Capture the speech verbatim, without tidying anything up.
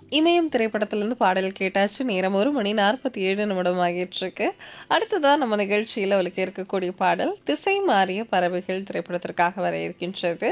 இமயம் திரைப்படத்திலேருந்து பாடல் கேட்டாச்சு. நேரம் ஒரு மணி நாற்பத்தி ஏழு நிமிடம் ஆகிட்டிருக்கு. அடுத்ததா நம்ம நிகழ்ச்சியில ஒலிக்க இருக்கக்கூடிய பாடல், திசை மாறிய பறவைகள் திரைப்படத்திற்காக வர இருக்கின்றது.